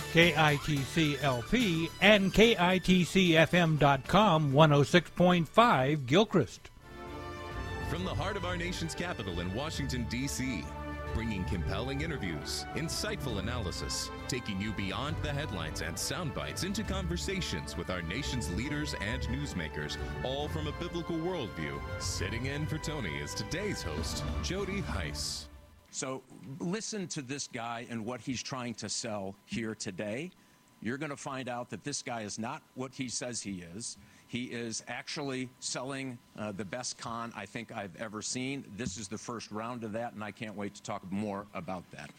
KITC-LP and KITCFM.com 106.5 Gilchrist. From the heart of our nation's capital in Washington, D.C., bringing compelling interviews, insightful analysis, taking you beyond the headlines and sound bites into conversations with our nation's leaders and newsmakers, all from a biblical worldview. Sitting in for Tony is today's host, Jody Heiss. So listen to this guy and what he's trying to sell here today. You're going to find out that this guy is not what he says he is. He is actually selling the best con I think I've ever seen. This is the first round of that, and I can't wait to talk more about that.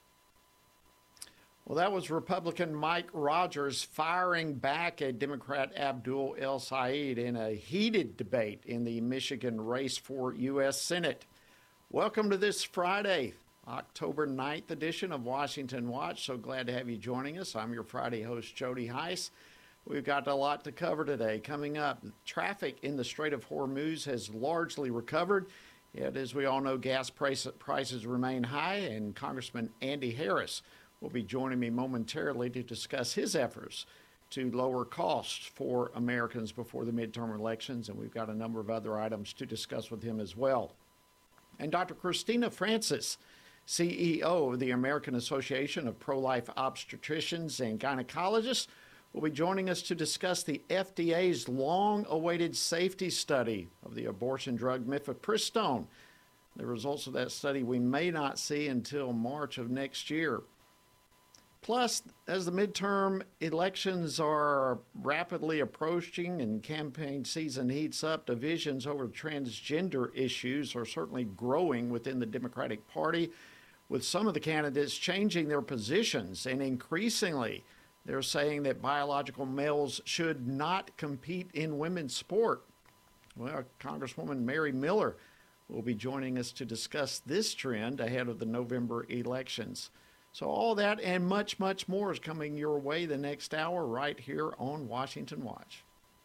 Well, that was Republican Mike Rogers firing back at Democrat Abdul El-Sayed in a heated debate in the Michigan race for U.S. Senate. Welcome to this Friday, October 9th edition of Washington Watch. So glad to have you joining us. I'm your Friday host, Jody Heiss. We've got a lot to cover today. Coming up, traffic in the Strait of Hormuz has largely recovered. Yet, as we all know, gas prices remain high, and Congressman Andy Harris will be joining me momentarily to discuss his efforts to lower costs for Americans before the midterm elections. And we've got a number of other items to discuss with him as well. And Dr. Christina Francis, CEO of the American Association of Pro-Life Obstetricians and Gynecologists, will be joining us to discuss the FDA's long-awaited safety study of the abortion drug mifepristone. The results of that study we may not see until March of next year. Plus, as the midterm elections are rapidly approaching and campaign season heats up, divisions over transgender issues are certainly growing within the Democratic Party, with some of the candidates changing their positions, and increasingly they're saying that biological males should not compete in women's sport. Well, Congresswoman Mary Miller will be joining us to discuss this trend ahead of the November elections. So all that and much, much more is coming your way the next hour right here on Washington Watch.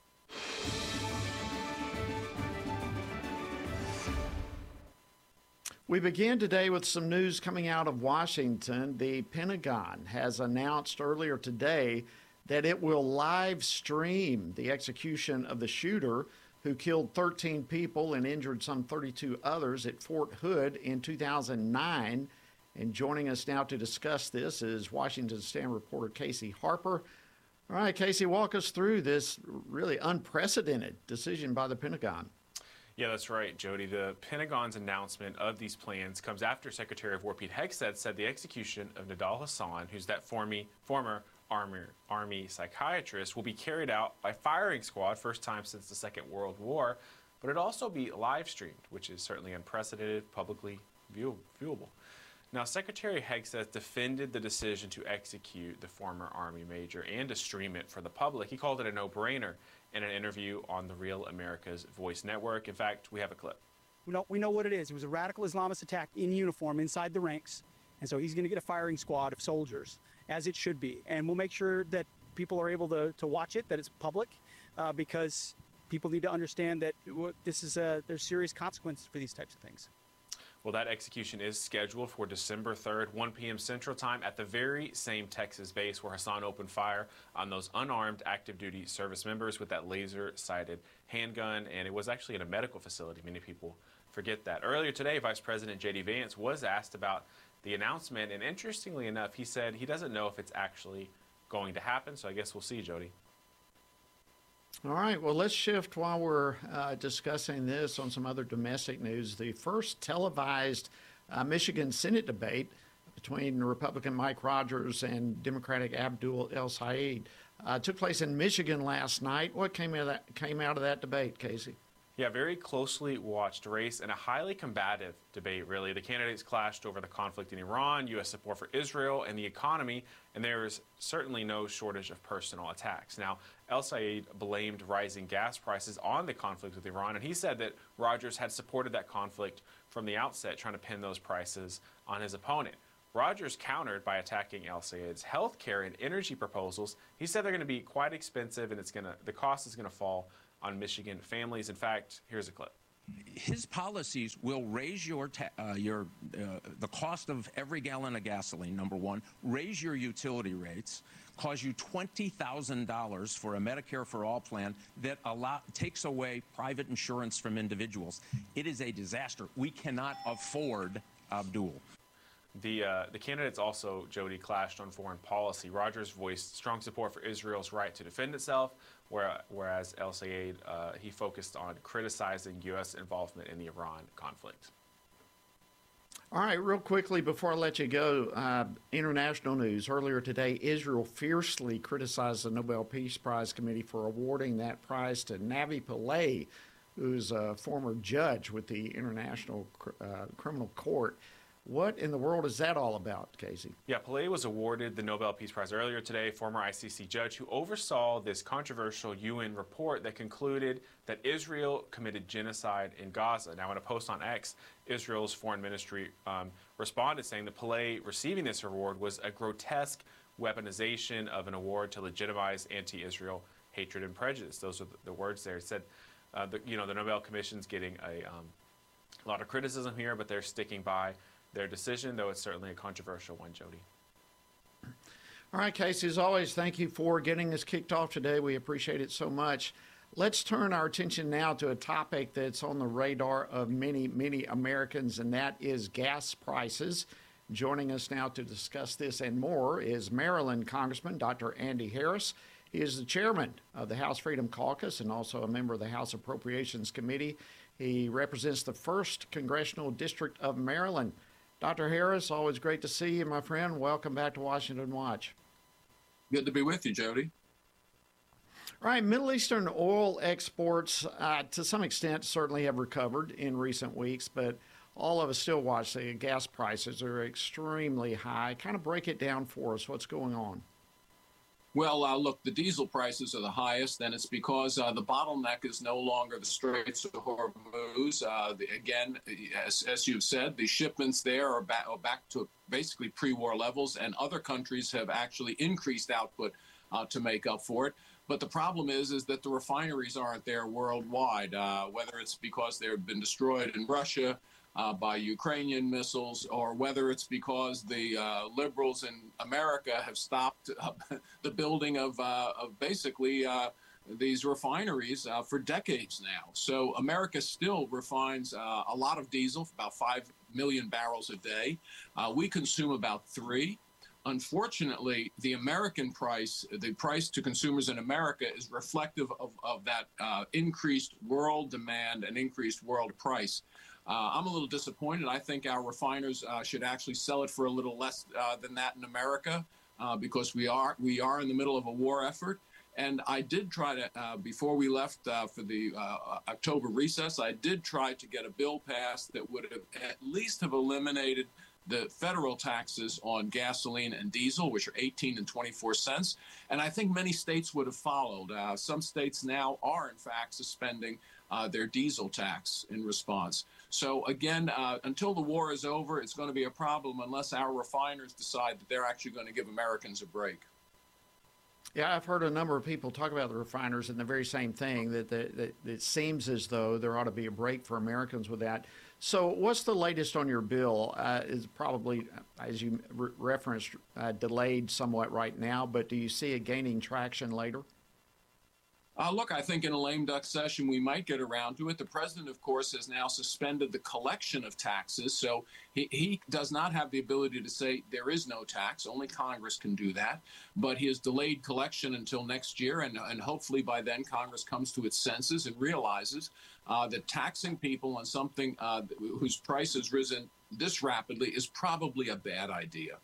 We begin today with some news coming out of Washington. The Pentagon has announced earlier today that it will live stream the execution of the shooter who killed 13 people and injured some 32 others at Fort Hood in 2009. And joining us now to discuss this is Washington Stand reporter Casey Harper. All right, Casey, walk us through this really unprecedented decision by the Pentagon. Yeah, that's right, Jody. The Pentagon's announcement of these plans comes after Secretary of War Pete Hegseth said the execution of Nidal Hasan, who's that former Army psychiatrist, will be carried out by firing squad, first time since the Second World War, but it'd also be live streamed, which is certainly unprecedented, publicly viewable. Now, Secretary Hegseth defended the decision to execute the former Army major and to stream it for the public. He called it a no-brainer in an interview on the Real America's Voice Network. In fact, we have a clip. We know what it is. It was a radical Islamist attack in uniform inside the ranks, and so he's going to get a firing squad of soldiers, as it should be. And we'll make sure that people are able to watch it, that it's public, because people need to understand that there's serious consequences for these types of things. Well, that execution is scheduled for December 3rd, 1 p.m. Central Time at the very same Texas base where Hasan opened fire on those unarmed active duty service members with that laser-sighted handgun. And it was actually in a medical facility. Many people forget that. Earlier today, Vice President J.D. Vance was asked about the announcement. And interestingly enough, he said he doesn't know if it's actually going to happen. So I guess we'll see, Jody. All right, well, let's shift while we're discussing this on some other domestic news. The first televised Michigan Senate debate between Republican Mike Rogers and Democratic Abdul El-Sayed took place in Michigan last night. What came out of that debate, Casey? Yeah, very closely watched race and a highly combative debate, really. The candidates clashed over the conflict in Iran, U.S. support for Israel, and the economy, and there is certainly no shortage of personal attacks. Now, El-Sayed blamed rising gas prices on the conflict with Iran, and he said that Rogers had supported that conflict from the outset, trying to pin those prices on his opponent. Rogers countered by attacking El-Sayed's health care and energy proposals. He said they're going to be quite expensive, and the cost is going to fall on Michigan families. In fact, here's a clip. his policies will raise the cost of every gallon of gasoline, number one, raise your utility rates, cause you $20,000 for a Medicare for All plan that takes away private insurance from individuals. It is a disaster. We cannot afford Abdul. The candidates also, Jody, clashed on foreign policy. Rogers voiced strong support for Israel's right to defend itself, whereas El Sayed, he focused on criticizing U.S. involvement in the Iran conflict. All right, real quickly before I let you go, international news. Earlier today, Israel fiercely criticized the Nobel Peace Prize Committee for awarding that prize to Navi Pillay, who's a former judge with the International Criminal Court. What in the world is that all about, Casey? Yeah, Pillay was awarded the Nobel Peace Prize earlier today, former ICC judge who oversaw this controversial UN report that concluded that Israel committed genocide in Gaza. Now, in a post on X, Israel's foreign ministry responded saying that Pillay receiving this award was a grotesque weaponization of an award to legitimize anti-Israel hatred and prejudice. Those are the words there. It said, the Nobel Commission's getting a lot of criticism here, but they're sticking by their decision, though it's certainly a controversial one, Jody. All right, Casey, as always, thank you for getting us kicked off today. We appreciate it so much. Let's turn our attention now to a topic that's on the radar of many, many Americans, and that is gas prices. Joining us now to discuss this and more is Maryland Congressman Dr. Andy Harris. He is the chairman of the House Freedom Caucus and also a member of the House Appropriations Committee. He represents the 1st Congressional District of Maryland. Dr. Harris, always great to see you, my friend. Welcome back to Washington Watch. Good to be with you, Jody. All right, Middle Eastern oil exports, to some extent, certainly have recovered in recent weeks, but all of us still watch the gas prices are extremely high. Kind of break it down for us. What's going on? Well, look, the diesel prices are the highest, and it's because the bottleneck is no longer the Straits of Hormuz. Again, as you've said, the shipments there are back to basically pre-war levels, and other countries have actually increased output to make up for it. But the problem is that the refineries aren't there worldwide, whether it's because they've been destroyed in Russia by Ukrainian missiles, or whether it's because the liberals in America have stopped the building of basically these refineries for decades now. So America still refines a lot of diesel, about 5 million barrels a day. We consume about 3. Unfortunately, the American price, the price to consumers in America, is reflective of that increased world demand and increased world price. I'm a little disappointed. I think our refiners should actually sell it for a little less than that in America because we are in the middle of a war effort. And I did try to, before we left for the October recess, I did try to get a bill passed that would have at least have eliminated the federal taxes on gasoline and diesel, which are 18 and 24 cents. And I think many states would have followed. Some states now are, in fact, suspending their diesel tax in response. So again, until the war is over, it's going to be a problem unless our refiners decide that they're actually going to give Americans a break. Yeah, I've heard a number of people talk about the refiners and the very same thing, that it seems as though there ought to be a break for Americans with that. So what's the latest on your bill? Is probably, as you referenced, delayed somewhat right now, but do you see it gaining traction later? Look, I think in a lame duck session, we might get around to it. The president, of course, has now suspended the collection of taxes. So he does not have the ability to say there is no tax. Only Congress can do that. But he has delayed collection until next year. And hopefully by then Congress comes to its senses and realizes that taxing people on something whose price has risen this rapidly is probably a bad idea.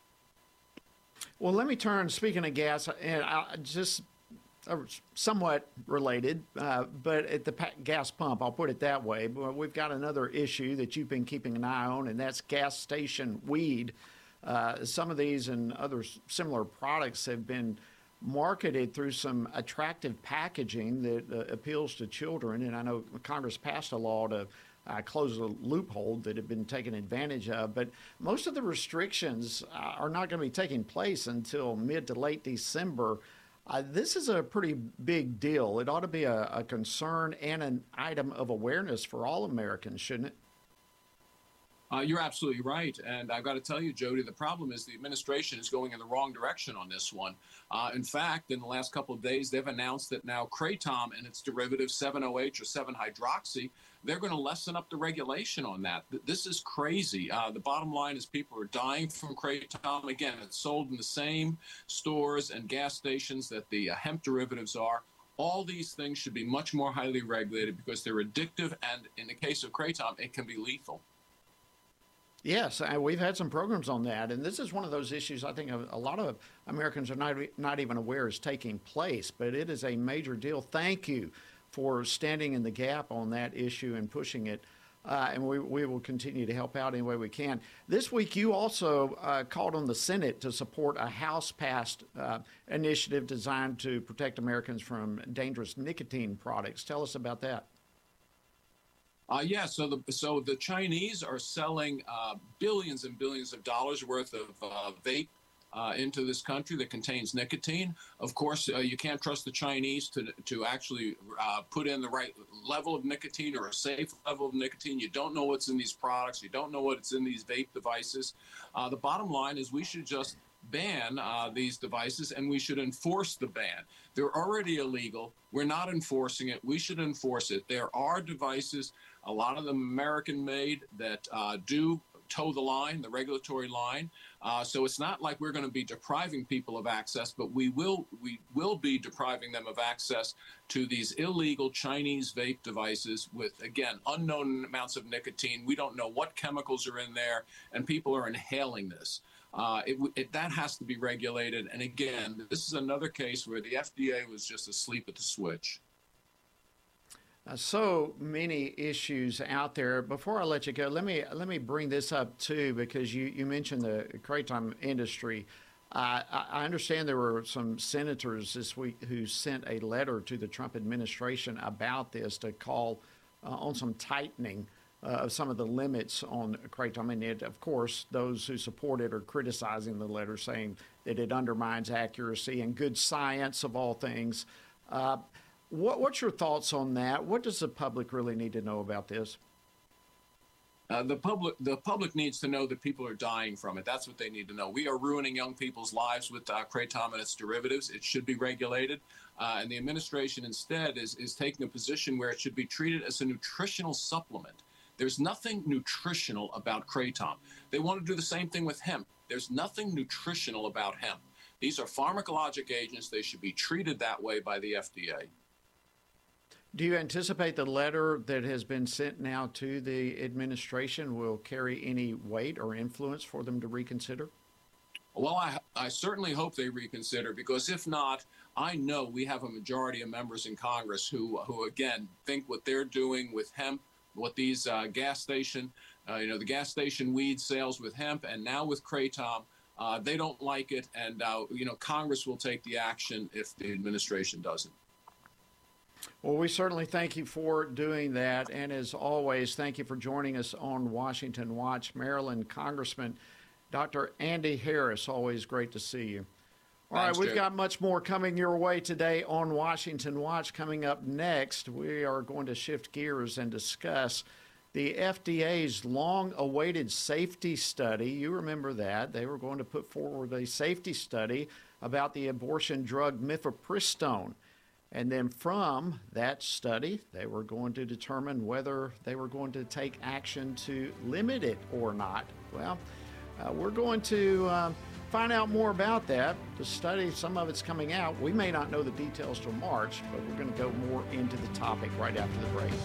Well, let me turn, speaking of gas, and I just somewhat related, but at the gas pump, I'll put it that way. But we've got another issue that you've been keeping an eye on, and that's gas station weed. Some of these and other similar products have been marketed through some attractive packaging that appeals to children. And I know Congress passed a law to close a loophole that had been taken advantage of. But most of the restrictions are not going to be taking place until mid to late December. This is a pretty big deal. It ought to be a concern and an item of awareness for all Americans, shouldn't it? You're absolutely right. And I've got to tell you, Jody, the problem is the administration is going in the wrong direction on this one. In fact, in the last couple of days, they've announced that now Kratom and its derivative 7-OH or 7-hydroxy, they're going to lessen up the regulation on that. This is crazy. The bottom line is people are dying from Kratom. Again, it's sold in the same stores and gas stations that the hemp derivatives are. All these things should be much more highly regulated because they're addictive, and in the case of Kratom, it can be lethal. Yes, we've had some programs on that, and this is one of those issues I think a lot of Americans are not even aware is taking place, but it is a major deal. Thank you for standing in the gap on that issue and pushing it, and we will continue to help out any way we can. This week, you also called on the Senate to support a House-passed initiative designed to protect Americans from dangerous nicotine products. Tell us about that. So the Chinese are selling billions and billions of dollars worth of vape into this country that contains nicotine. Of course, you can't trust the Chinese to actually put in the right level of nicotine or a safe level of nicotine. You don't know what's in these products. You don't know what's in these vape devices. The bottom line is we should just ban these devices, and we should enforce the ban. They're already illegal. We're not enforcing it. We should enforce it. There are devices, a lot of them American-made, that do toe the line, the regulatory line. So it's not like we're going to be depriving people of access, but we will be depriving them of access to these illegal Chinese vape devices with, again, unknown amounts of nicotine. We don't know what chemicals are in there, and people are inhaling this. That has to be regulated. And again, this is another case where the FDA was just asleep at the switch. So many issues out there. Before I let you go, let me bring this up too, because you mentioned the Kratom industry. I understand there were some senators this week who sent a letter to the Trump administration about this to call on some tightening of some of the limits on Kratom. And of course, those who support it are criticizing the letter, saying that it undermines accuracy and good science of all things. What's your thoughts on that? What does the public really need to know about this? The public needs to know that people are dying from it. That's what they need to know. We are ruining young people's lives with Kratom and its derivatives. It should be regulated. And the administration instead is taking a position where it should be treated as a nutritional supplement. There's nothing nutritional about Kratom. They want to do the same thing with hemp. There's nothing nutritional about hemp. These are pharmacologic agents. They should be treated that way by the FDA. Do you anticipate the letter that has been sent now to the administration will carry any weight or influence for them to reconsider? Well, I certainly hope they reconsider, because if not, I know we have a majority of members in Congress who again, think what they're doing with hemp, what these gas station weed sales with hemp, and now with Kratom, they don't like it, and Congress will take the action if the administration doesn't. Well, we certainly thank you for doing that, and as always, thank you for joining us on Washington Watch. Maryland Congressman Dr. Andy Harris, always great to see you. All right, we've got much more coming your way today on Washington Watch. Coming up next, we are going to shift gears and discuss the FDA's long-awaited safety study. You remember that. They were going to put forward a safety study about the abortion drug mifepristone. And then from that study, they were going to determine whether they were going to take action to limit it or not. Well, we're going to find out more about that. The study, some of it's coming out. We may not know the details till March, but we're going to go more into the topic right after the break.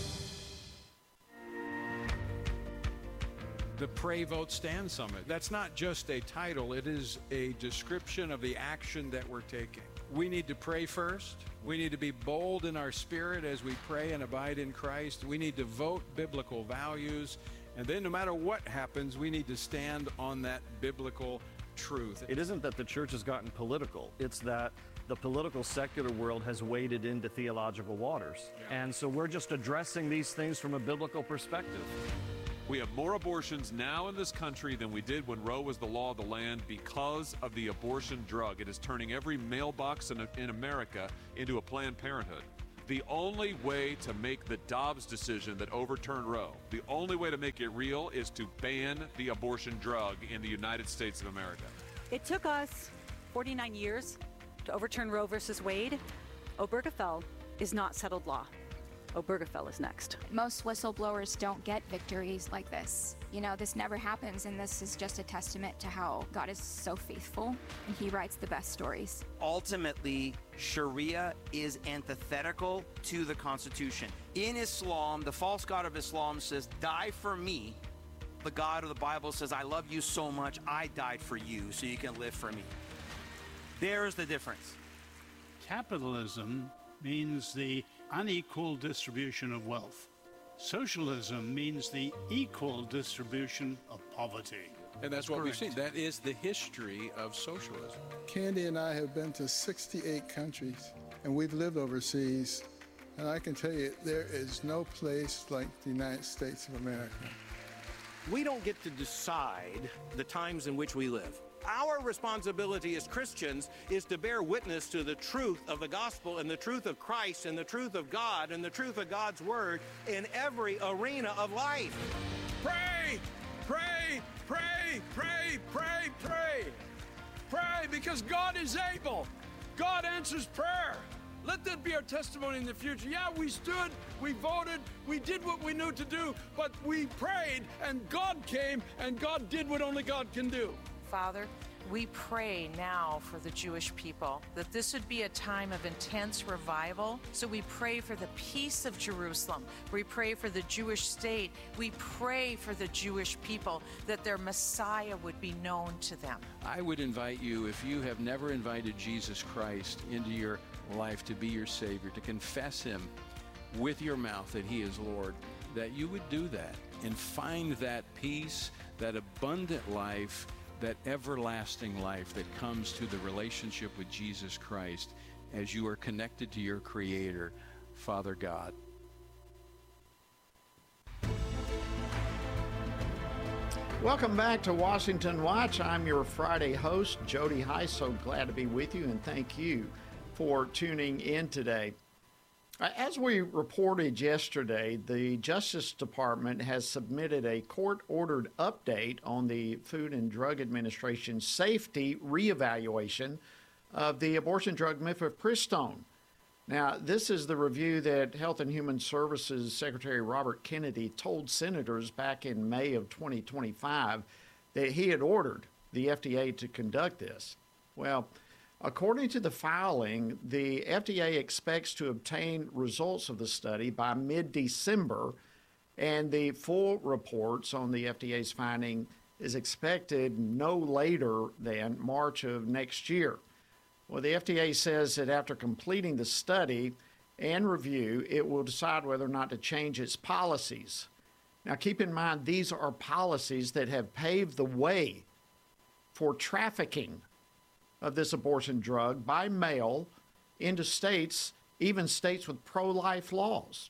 The Pray, Vote, Stand Summit. That's not just a title. It is a description of the action that we're taking. We need to pray first. We need to be bold in our spirit as we pray and abide in Christ. We need to vote biblical values. And then no matter what happens, we need to stand on that biblical truth. It isn't that the church has gotten political. It's that the political secular world has waded into theological waters. Yeah. And so we're just addressing these things from a biblical perspective. We have more abortions now in this country than we did when Roe was the law of the land because of the abortion drug. It is turning every mailbox in America into a Planned Parenthood. The only way to make the Dobbs decision that overturned Roe, the only way to make it real is to ban the abortion drug in the United States of America. It took us 49 years to overturn Roe versus Wade. Obergefell is not settled law. Obergefell is next. Most whistleblowers don't get victories like this. You know, this never happens, and this is just a testament to how God is so faithful, and he writes the best stories. Ultimately, Sharia is antithetical to the Constitution. In Islam, the false god of Islam says, die for me. The God of the Bible says, I love you so much, I died for you so you can live for me. There's the difference. Capitalism means the unequal distribution of wealth. Socialism means the equal distribution of poverty. And that's what we've seen. That is the history of socialism. Candy and I have been to 68 countries, and we've lived overseas. And I can tell you, there is no place like the United States of America. We don't get to decide the times in which we live. Our responsibility as Christians is to bear witness to the truth of the gospel and the truth of Christ and the truth of God and the truth of God's word in every arena of life. Pray, pray, pray, pray, pray, pray. Pray because God is able. God answers prayer. Let that be our testimony in the future. Yeah, we stood, we voted, we did what we knew to do, but we prayed and God came and God did what only God can do. Father, we pray now for the Jewish people, that this would be a time of intense revival. So we pray for the peace of Jerusalem. We pray for the Jewish state. We pray for the Jewish people, that their Messiah would be known to them. I would invite you, if you have never invited Jesus Christ into your life to be your Savior, to confess him with your mouth that he is Lord, that you would do that and find that peace, that abundant life, that everlasting life that comes to the relationship with Jesus Christ as you are connected to your Creator, Father God. Welcome back to Washington Watch. I'm your Friday host, Jody Heiss. So glad to be with you, and thank you for tuning in today. As we reported yesterday, the Justice Department has submitted a court-ordered update on the Food and Drug Administration's safety reevaluation of the abortion drug mifepristone. Now, this is the review that Health and Human Services Secretary Robert Kennedy told senators back in May of 2025 that he had ordered the FDA to conduct this. Well, according to the filing, the FDA expects to obtain results of the study by mid-December, and the full reports on the FDA's finding is expected no later than March of next year. Well, the FDA says that after completing the study and review, it will decide whether or not to change its policies. Now, keep in mind, these are policies that have paved the way for trafficking of this abortion drug by mail into states, even states with pro-life laws.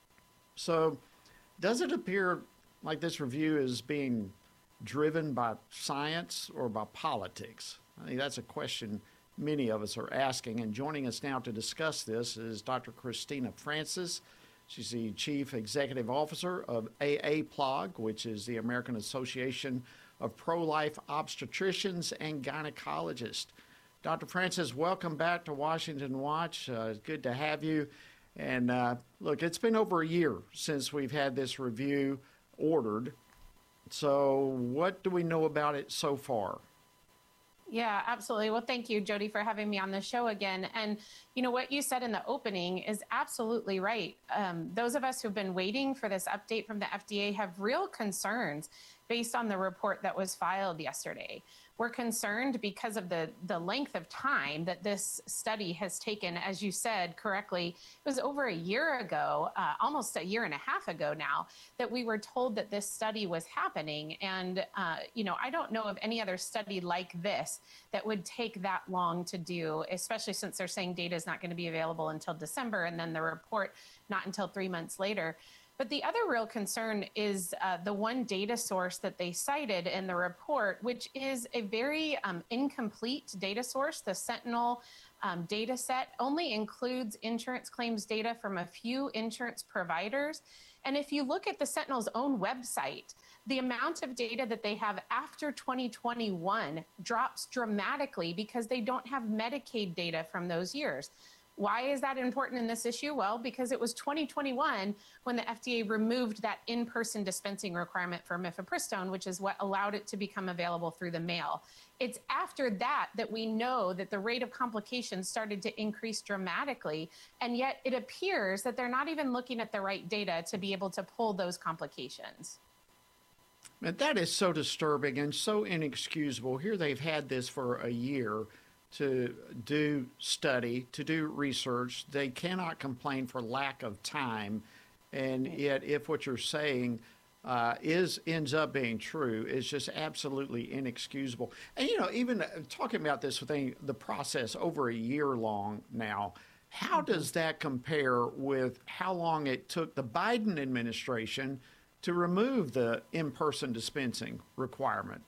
So does it appear like this review is being driven by science or by politics? I think that's a question many of us are asking. And joining us now to discuss this is Dr. Christina Francis. She's the Chief Executive Officer of AAPLOG, which is the American Association of Pro-Life Obstetricians and Gynecologists. Dr. Francis, welcome back to Washington Watch. It's good to have you. And look, it's been over a year since we've had this review ordered. So what do we know about it so far? Yeah, absolutely. Well, thank you, Jody, for having me on the show again. And, you know, what you said in the opening is absolutely right. Those of us who've been waiting for this update from the FDA have real concerns based on the report that was filed yesterday. We're concerned because of the length of time that this study has taken. As you said correctly, it was over a year ago, almost a year and a half ago now, that we were told that this study was happening. And, you know, I don't know of any other study like this that would take that long to do, especially since they're saying data is not going to be available until December and then the report not until 3 months later. But the other real concern is the one data source that they cited in the report, which is a very incomplete data source. The Sentinel data set only includes insurance claims data from a few insurance providers. And if you look at the Sentinel's own website, the amount of data that they have after 2021 drops dramatically because they don't have Medicaid data from those years. Why is that important in this issue? Well, because it was 2021 when the FDA removed that in-person dispensing requirement for mifepristone, which is what allowed it to become available through the mail. It's after that that we know that the rate of complications started to increase dramatically, and yet it appears that they're not even looking at the right data to be able to pull those complications. That is so disturbing and so inexcusable. Here they've had this for a year to do study, to do research. They cannot complain for lack of time. And yet, if what you're saying ends up being true, it's just absolutely inexcusable. And, you know, even talking about this thing, the process over a year long now, how does that compare with how long it took the Biden administration to remove the in-person dispensing requirement?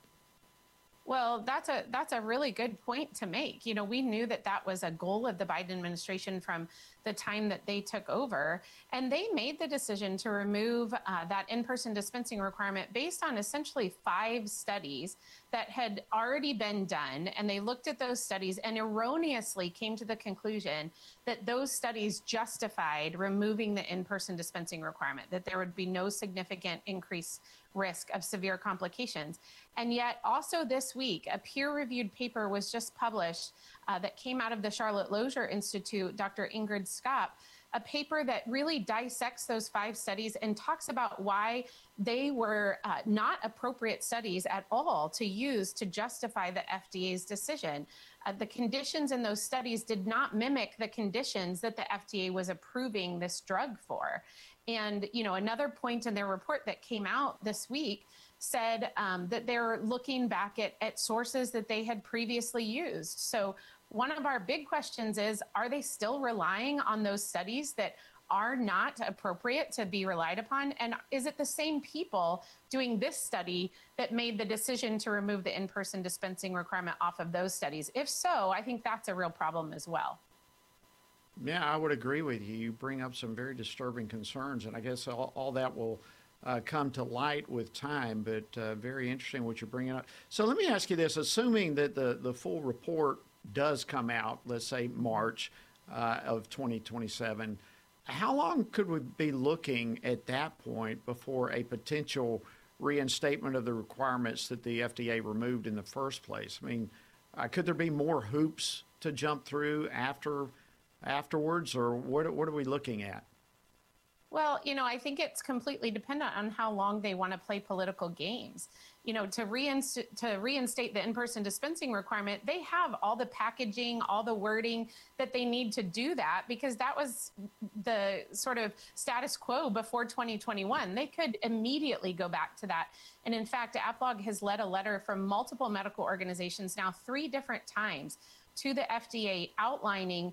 Well, that's a really good point to make. You know, we knew that that was a goal of the Biden administration from the time that they took over, and they made the decision to remove that in-person dispensing requirement based on essentially 5 studies that had already been done, and they looked at those studies and erroneously came to the conclusion that those studies justified removing the in-person dispensing requirement, that there would be no significant increased risk of severe complications. And yet also this week, a peer-reviewed paper was just published that came out of the Charlotte Lozier Institute, Dr. Ingrid Skopp, a paper that really dissects those 5 studies and talks about why they were not appropriate studies at all to use to justify the FDA's decision. The conditions in those studies did not mimic the conditions that the FDA was approving this drug for. And, you know, another point in their report that came out this week said that they're looking back at sources that they had previously used. So one of our big questions is, are they still relying on those studies that are not appropriate to be relied upon? And is it the same people doing this study that made the decision to remove the in-person dispensing requirement off of those studies? If so, I think that's a real problem as well. Yeah, I would agree with you. You bring up some very disturbing concerns, and I guess all that will come to light with time, but very interesting what you're bringing up. So let me ask you this. Assuming that the full report does come out, let's say March of 2027, how long could we be looking at that point before a potential reinstatement of the requirements that the FDA removed in the first place? I mean, could there be more hoops to jump through afterwards, or what are we looking at? Well, you know, I think it's completely dependent on how long they want to play political games. You know, to reinstate the in-person dispensing requirement, they have all the packaging, all the wording that they need to do that, because that was the sort of status quo before 2021. They could immediately go back to that. And in fact, AppLog has led a letter from multiple medical organizations now 3 different times to the FDA outlining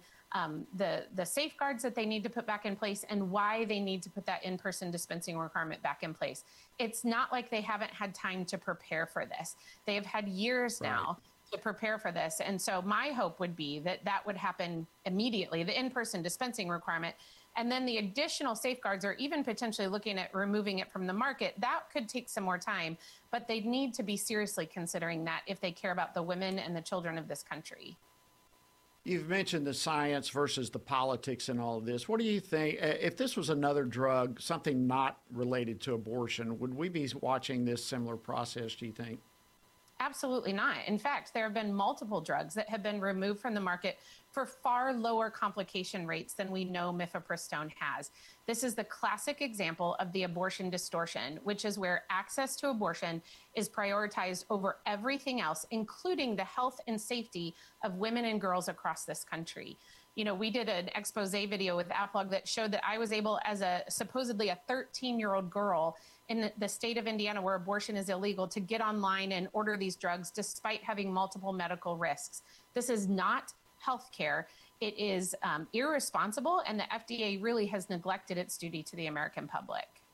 the safeguards that they need to put back in place and why they need to put that in-person dispensing requirement back in place. It's not like they haven't had time to prepare for this. They have had years now to prepare for this. And so my hope would be that that would happen immediately, the in-person dispensing requirement. And then the additional safeguards, or even potentially looking at removing it from the market, that could take some more time. But they need to be seriously considering that if they care about the women and the children of this country. You've mentioned the science versus the politics and all of this. What do you think, if this was another drug, something not related to abortion, would we be watching this similar process, do you think? Absolutely not. In fact, there have been multiple drugs that have been removed from the market for far lower complication rates than we know mifepristone has. This is the classic example of the abortion distortion, which is where access to abortion is prioritized over everything else, including the health and safety of women and girls across this country. You know, we did an expose video with AppLog that showed that I was able, as supposedly a 13-year-old girl in the state of Indiana where abortion is illegal, to get online and order these drugs despite having multiple medical risks. This is not healthcare. It is irresponsible, and the FDA really has neglected its duty to the American public.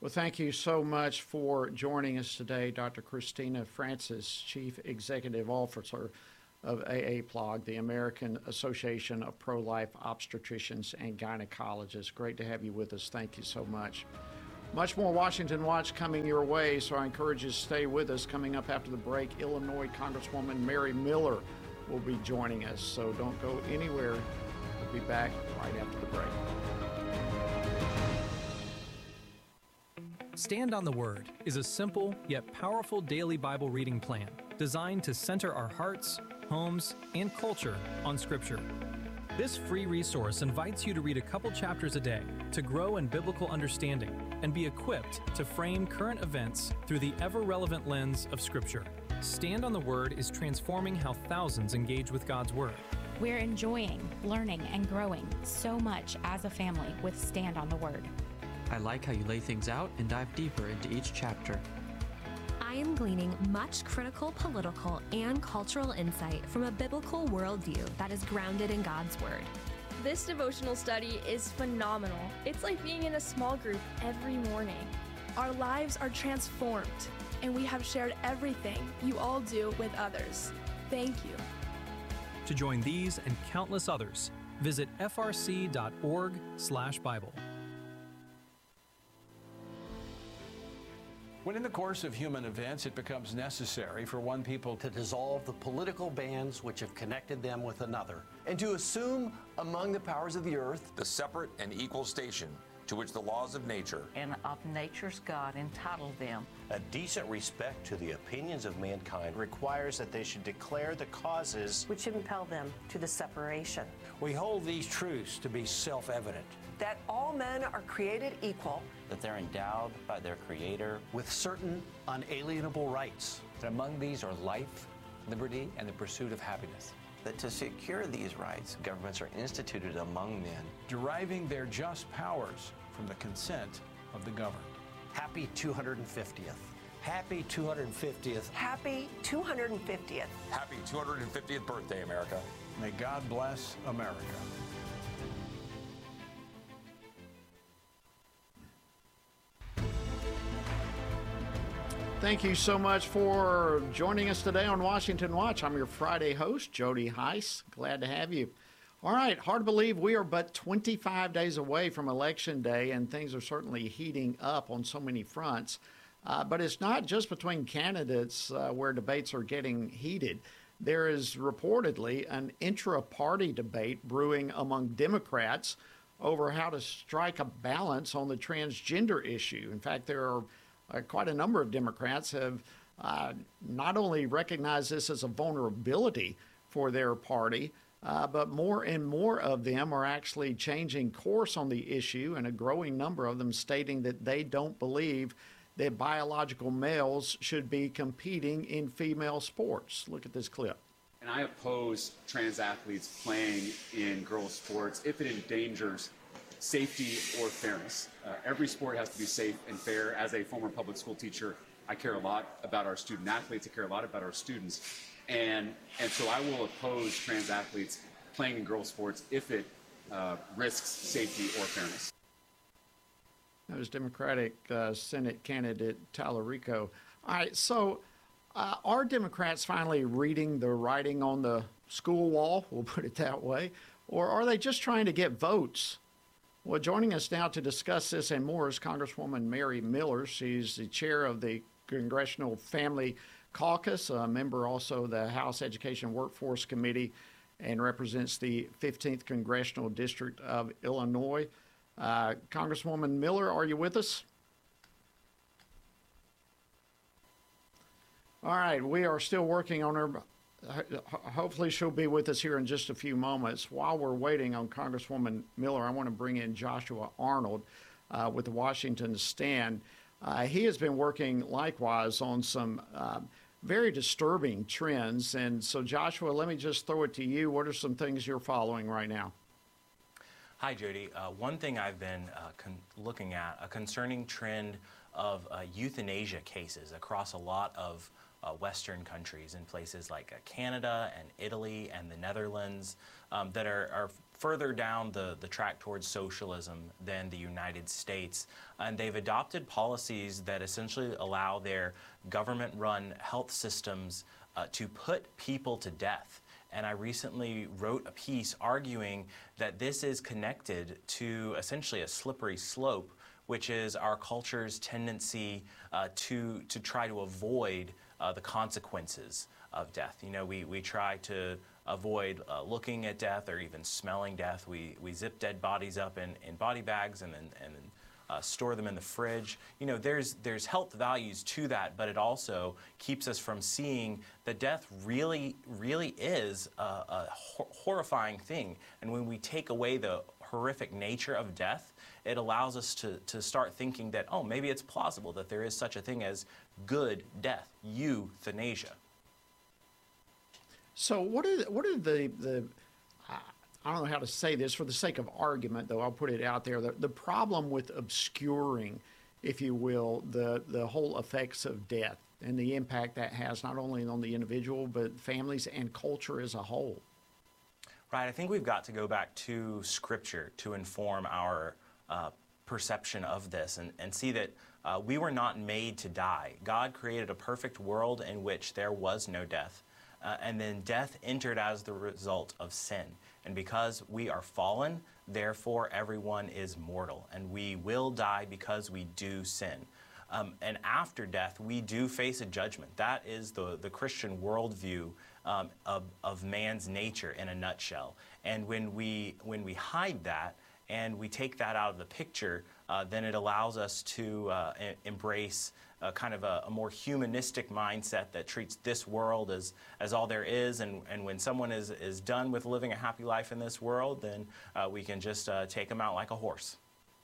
Well, thank you so much for joining us today, Dr. Christina Francis, Chief Executive Officer of AAPLOG, the American Association of Pro-Life Obstetricians and Gynecologists. Great to have you with us. Thank you so much. Much more Washington Watch coming your way, so I encourage you to stay with us. Coming up after the break, Illinois Congresswoman Mary Miller will be joining us, so don't go anywhere. We'll be back right after the break. Stand on the Word is a simple yet powerful daily Bible reading plan designed to center our hearts, homes, and culture on Scripture. This free resource invites you to read a couple chapters a day to grow in biblical understanding and be equipped to frame current events through the ever-relevant lens of Scripture. Stand on the Word is transforming how thousands engage with God's Word. We're enjoying, learning, and growing so much as a family with Stand on the Word. I like how you lay things out and dive deeper into each chapter. I am gleaning much critical political and cultural insight from a biblical worldview that is grounded in God's Word. This devotional study is phenomenal. It's like being in a small group every morning. Our lives are transformed, and we have shared everything you all do with others. Thank you. To join these and countless others, visit frc.org/Bible. When in the course of human events it becomes necessary for one people to dissolve the political bands which have connected them with another, and to assume among the powers of the earth the separate and equal station to which the laws of nature and of nature's God entitled them. A decent respect to the opinions of mankind requires that they should declare the causes which impel them to the separation. We hold these truths to be self-evident. That all men are created equal. That they're endowed by their Creator with certain unalienable rights. That among these are life, liberty, and the pursuit of happiness. That to secure these rights, governments are instituted among men, deriving their just powers from the consent of the governed. Happy 250th. Happy 250th. Happy 250th. Happy 250th birthday, America. May God bless America. Thank you so much for joining us today on Washington Watch. I'm your Friday host, Jody Heiss. Glad to have you. All right, hard to believe we are but 25 days away from Election Day, and things are certainly heating up on so many fronts. But it's not just between candidates where debates are getting heated. There is reportedly an intra-party debate brewing among Democrats over how to strike a balance on the transgender issue. In fact, there are quite a number of Democrats have not only recognized this as a vulnerability for their party, but more and more of them are actually changing course on the issue, and a growing number of them stating that they don't believe that biological males should be competing in female sports. Look at this clip. And I oppose trans athletes playing in girls' sports if it endangers safety or fairness. Every sport has to be safe and fair. As a former public school teacher, I care a lot about our student athletes. I care a lot about our students. And so I will oppose trans athletes playing in girls' sports if it risks safety or fairness. That was Democratic Senate candidate Tallarico. All right, so are Democrats finally reading the writing on the school wall, we'll put it that way, or are they just trying to get votes? Well, joining us now to discuss this and more is Congresswoman Mary Miller. She's the chair of the Congressional Family Caucus, a member also of the House Education Workforce Committee, and represents the 15th Congressional District of Illinois. Congresswoman Miller, are you with us? All right, we are still working on her. Hopefully she'll be with us here in just a few moments. While we're waiting on Congresswoman Miller, I want to bring in Joshua Arnold with the Washington Stand. He has been working likewise on some very disturbing trends. And so, Joshua, let me just throw it to you. What are some things you're following right now? Hi, Jody. One thing I've been looking at, a concerning trend of euthanasia cases across a lot of Western countries in places like Canada and Italy and the Netherlands that are further down the track towards socialism than the United States. And they've adopted policies that essentially allow their government-run health systems to put people to death. And I recently wrote a piece arguing that this is connected to essentially a slippery slope, which is our culture's tendency to try to avoid the consequences of death. You know, we try to avoid looking at death or even smelling death. We zip dead bodies up in body bags and then store them in the fridge. You know, there's health values to that, but it also keeps us from seeing that death really is a horrifying thing. And when we take away the horrific nature of death, it allows us to start thinking that, oh, maybe it's plausible that there is such a thing as good death, euthanasia. So what are the I don't know how to say this for the sake of argument, though I'll put it out there, the problem with obscuring, if you will, the whole effects of death and the impact that has not only on the individual, but families and culture as a whole? Right, I think we've got to go back to Scripture to inform our perception of this and see that we were not made to die. God created a perfect world in which there was no death. And then death entered as the result of sin. And because we are fallen, therefore everyone is mortal. And we will die because we do sin. And after death, we do face a judgment. That is the Christian worldview of man's nature in a nutshell. And when we hide that and we take that out of the picture, then it allows us to embrace kind of a more humanistic mindset that treats this world as all there is, and when someone is done with living a happy life in this world, then we can just take them out like a horse.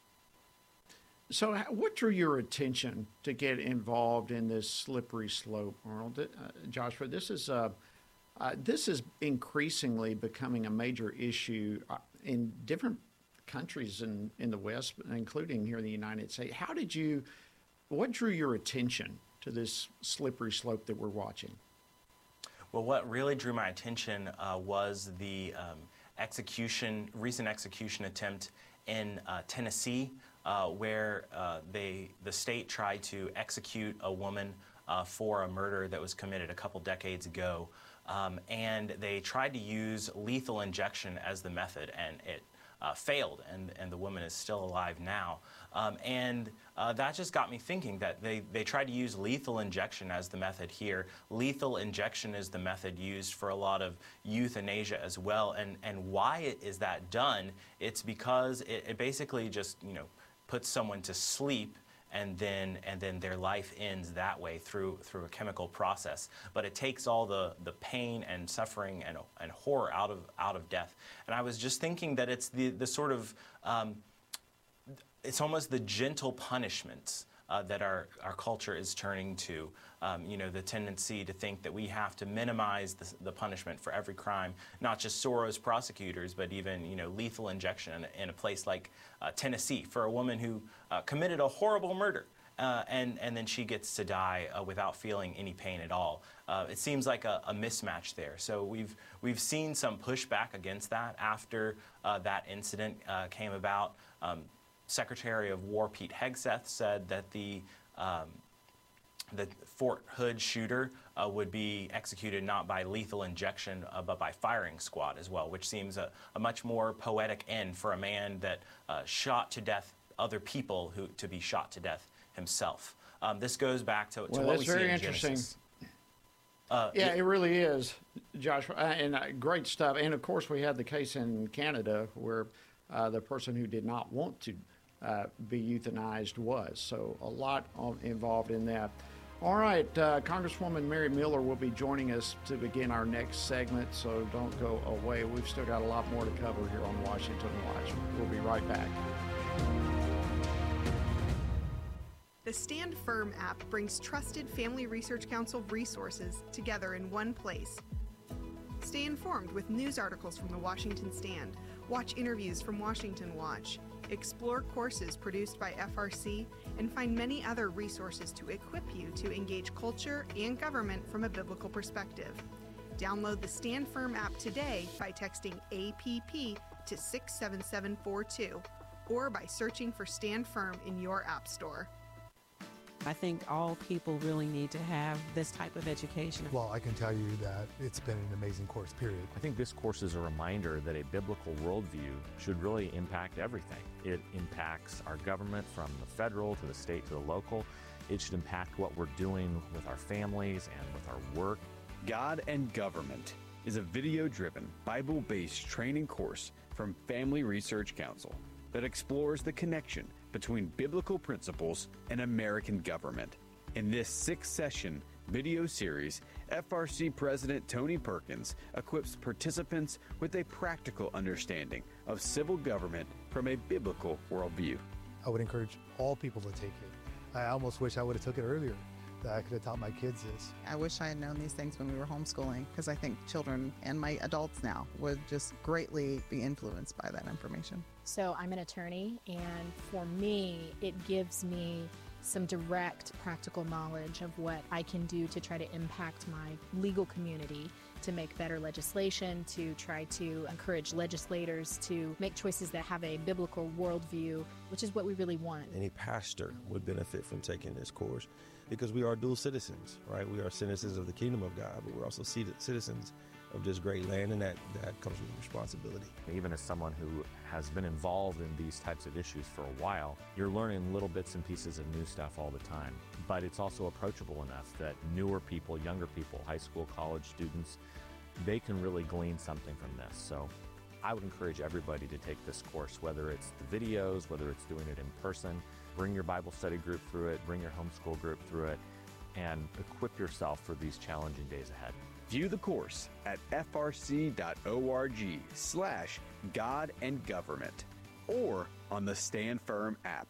So what drew your attention to get involved in this slippery slope, Arnold? Joshua, this is increasingly becoming a major issue in different countries in the West, including here in the United States. What drew your attention to this slippery slope that we're watching? Well, what really drew my attention was the recent execution attempt in Tennessee, where the state tried to execute a woman for a murder that was committed a couple decades ago. And they tried to use lethal injection as the method, and it failed, and the woman is still alive now. That just got me thinking that they tried to use lethal injection as the method here. Lethal injection is the method used for a lot of euthanasia as well. And why is that done? It's because it basically just, you know, puts someone to sleep, and then their life ends that way through a chemical process. But it takes all the pain and suffering and horror out of death. And I was just thinking that it's the sort of it's almost the gentle punishments that our culture is turning to. You know, the tendency to think that we have to minimize the punishment for every crime, not just Soros prosecutors, but even, you know, lethal injection in a place like Tennessee for a woman who committed a horrible murder. And then she gets to die without feeling any pain at all. It seems like a mismatch there. So we've seen some pushback against that after that incident came about. Secretary of War Pete Hegseth said that the Fort Hood shooter would be executed not by lethal injection, but by firing squad as well, which seems a much more poetic end for a man that shot to death other people to be shot to death himself. This goes back to what we see in Genesis. Yeah, it really is, Joshua, and great stuff. And of course, we had the case in Canada where the person who did not want to be euthanized was. So a lot involved in that. All right, Congresswoman Mary Miller will be joining us to begin our next segment, so don't go away. We've still got a lot more to cover here on Washington Watch. We'll be right back. The Stand Firm app brings trusted Family Research Council resources together in one place. Stay informed with news articles from the Washington Stand, watch interviews from Washington Watch, explore courses produced by FRC, and find many other resources to equip you to engage culture and government from a biblical perspective. Download the Stand Firm app today by texting APP to 67742 or by searching for Stand Firm in your app store. I think all people really need to have this type of education. Well, I can tell you that it's been an amazing course, period. I think this course is a reminder that a biblical worldview should really impact everything. It impacts our government from the federal to the state to the local. It should impact what we're doing with our families and with our work. God and Government is a video-driven, Bible-based training course from Family Research Council that explores the connection between biblical principles and American government. In this 6-session video series, FRC President Tony Perkins equips participants with a practical understanding of civil government from a biblical worldview. I would encourage all people to take it. I almost wish I would have took it earlier, that I could have taught my kids this. I wish I had known these things when we were homeschooling, because I think children and my adults now would just greatly be influenced by that information. So I'm an attorney, and for me, it gives me some direct practical knowledge of what I can do to try to impact my legal community, to make better legislation, to try to encourage legislators to make choices that have a biblical worldview, which is what we really want. Any pastor would benefit from taking this course because we are dual citizens, right? We are citizens of the kingdom of God, but we're also citizens of this great land, and that comes with responsibility. Even as someone who has been involved in these types of issues for a while, you're learning little bits and pieces of new stuff all the time. But it's also approachable enough that newer people, younger people, high school, college students, they can really glean something from this. So I would encourage everybody to take this course, whether it's the videos, whether it's doing it in person. Bring your Bible study group through it, bring your homeschool group through it, and equip yourself for these challenging days ahead. View the course at frc.org/God and Government or on the Stand Firm app.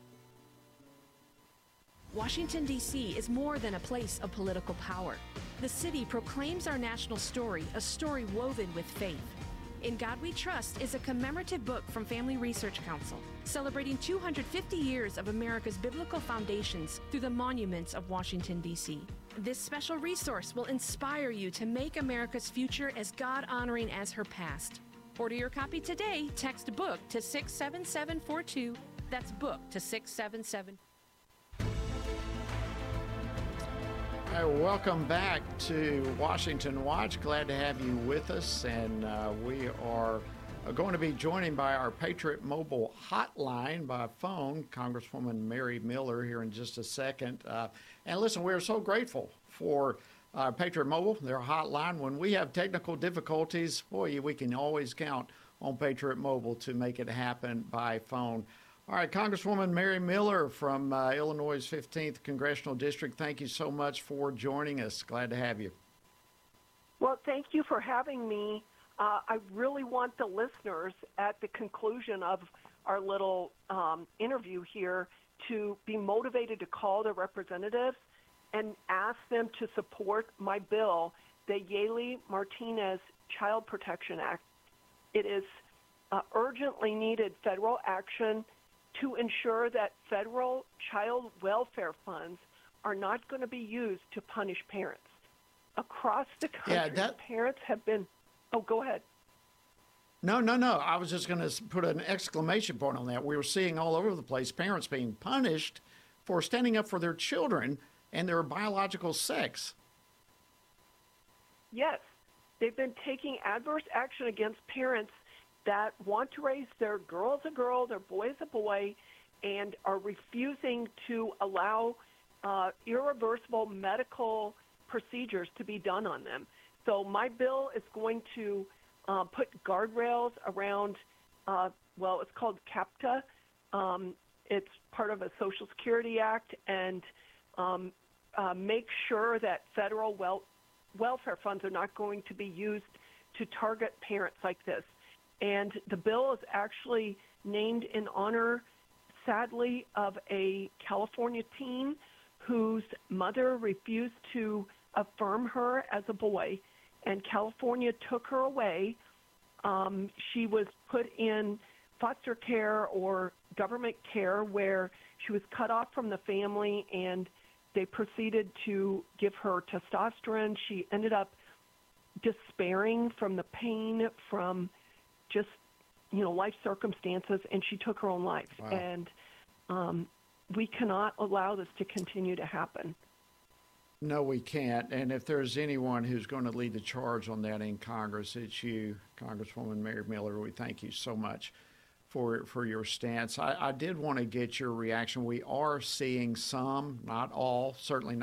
Washington, D.C. is more than a place of political power. The city proclaims our national story, a story woven with faith. In God We Trust is a commemorative book from Family Research Council, celebrating 250 years of America's biblical foundations through the monuments of Washington, D.C. This special resource will inspire you to make America's future as God-honoring as her past. Order your copy today. Text BOOK to 67742. That's BOOK to 67742. Welcome back to Washington Watch. Glad to have you with us, and we are going to be joined by our Patriot Mobile hotline by phone, Congresswoman Mary Miller, here in just a second. And listen, we're so grateful for Patriot Mobile, their hotline. When we have technical difficulties, boy, we can always count on Patriot Mobile to make it happen by phone. All right, Congresswoman Mary Miller from Illinois' 15th Congressional District, thank you so much for joining us. Glad to have you. Well, thank you for having me. I really want the listeners at the conclusion of our little interview here to be motivated to call their representatives and ask them to support my bill, the Yaley-Martinez Child Protection Act. It is urgently needed federal action to ensure that federal child welfare funds are not going to be used to punish parents. Across the country, parents have been... Oh, go ahead. No. I was just going to put an exclamation point on that. We were seeing all over the place parents being punished for standing up for their children and their biological sex. Yes. They've been taking adverse action against parents that want to raise their girl as a girl, their boy as a boy, and are refusing to allow irreversible medical procedures to be done on them. So my bill is going to put guardrails around, it's called CAPTA. It's part of a Social Security Act, and make sure that federal welfare funds are not going to be used to target parents like this. And the bill is actually named in honor, sadly, of a California teen whose mother refused to affirm her as a boy, and California took her away. She was put in foster care or government care where she was cut off from the family, and they proceeded to give her testosterone. She ended up despairing from the pain, from just life circumstances, and she took her own life. Wow. And we cannot allow this to continue to happen. No, we can't. And if there's anyone who's going to lead the charge on that in Congress, it's you, Congresswoman Mary Miller. We thank you so much for your stance. I did want to get your reaction. We are seeing some, not all, certainly not